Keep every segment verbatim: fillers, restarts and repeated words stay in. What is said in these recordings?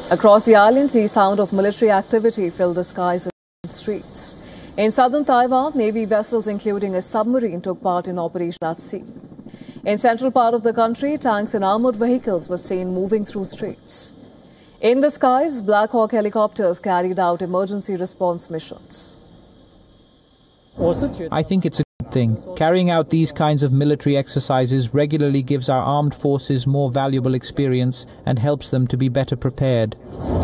Across the island, the sound of military activity filled the skies and streets. In southern Taiwan, Navy vessels including a submarine took part in operations at sea. In central part of the country, tanks and armored vehicles were seen moving through streets. In the skies, Black Hawk helicopters carried out emergency response missions. I think it's a good thing. Carrying out these kinds of military exercises regularly gives our armed forces more valuable experience and helps them to be better prepared.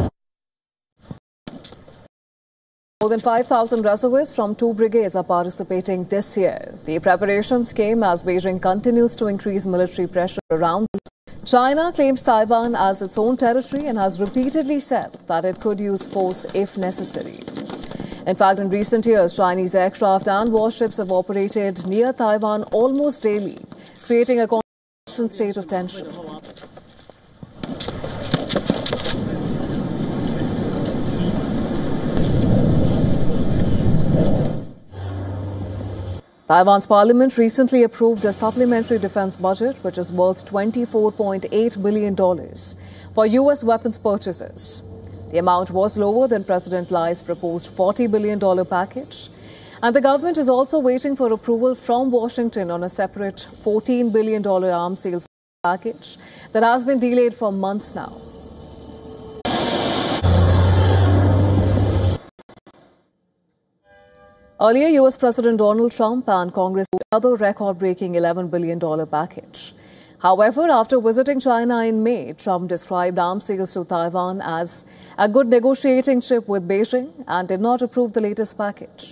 More than five thousand reservists from two brigades are participating this year. The preparations came as Beijing continues to increase military pressure around. China claims Taiwan as its own territory and has repeatedly said that it could use force if necessary. In fact, in recent years, Chinese aircraft and warships have operated near Taiwan almost daily, creating a constant state of tension. Taiwan's parliament recently approved a supplementary defense budget, which is worth twenty-four point eight billion dollars for U S weapons purchases. The amount was lower than President Lai's proposed forty billion dollars package. And the government is also waiting for approval from Washington on a separate fourteen billion dollars arms sales package that has been delayed for months now. Earlier, U S President Donald Trump and Congress approved another record-breaking eleven billion dollars package. However, after visiting China in May, Trump described arms sales to Taiwan as a good negotiating chip with Beijing and did not approve the latest package.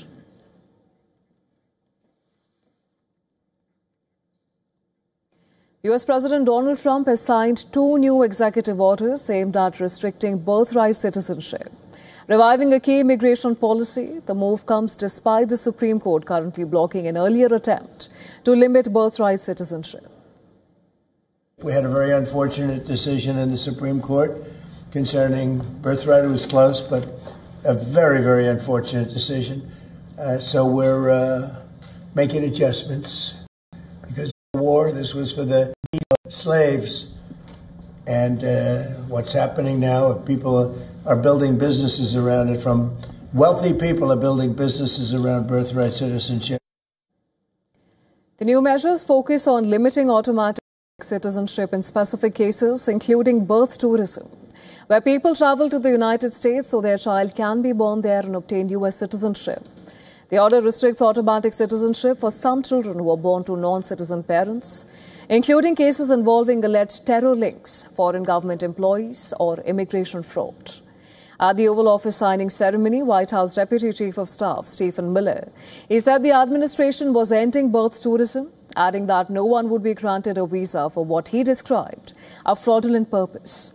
U S President Donald Trump has signed two new executive orders aimed at restricting birthright citizenship. Reviving a key immigration policy, the move comes despite the Supreme Court currently blocking an earlier attempt to limit birthright citizenship. We had a very unfortunate decision in the Supreme Court concerning birthright. It was close, but a very, very unfortunate decision. Uh, so we're uh, making adjustments because of the war, this was for the slaves. And uh, what's happening now, people are building businesses around it. From wealthy people are building businesses around birthright citizenship. The new measures focus on limiting automatic citizenship in specific cases, including birth tourism, where people travel to the United States so their child can be born there and obtain U S citizenship. The order restricts automatic citizenship for some children who are born to non-citizen parents, including cases involving alleged terror links, foreign government employees, or immigration fraud. At the Oval Office signing ceremony, White House Deputy Chief of Staff Stephen Miller, he said the administration was ending birth tourism, adding that no one would be granted a visa for what he described a fraudulent purpose.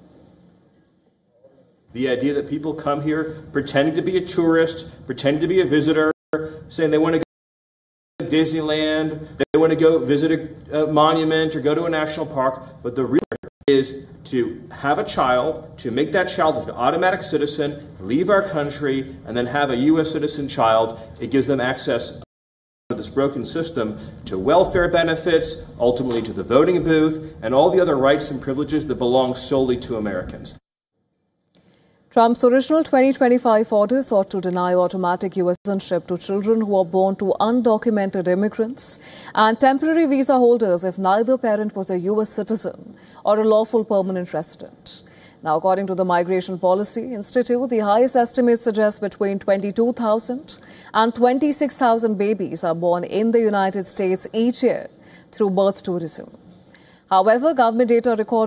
The idea that people come here pretending to be a tourist, pretending to be a visitor, saying they want to go to Disneyland, they want to go visit a, a monument or go to a national park, but the real is to have a child, to make that child an automatic citizen, leave our country, and then have a U S citizen child. It gives them access to this broken system to welfare benefits, ultimately to the voting booth, and all the other rights and privileges that belong solely to Americans. Trump's original twenty twenty-five order sought to deny automatic U S citizenship to children who are born to undocumented immigrants and temporary visa holders if neither parent was a U S citizen or a lawful permanent resident. Now, according to the Migration Policy Institute, the highest estimate suggests between twenty-two thousand and twenty-six thousand babies are born in the United States each year through birth tourism. However, government data records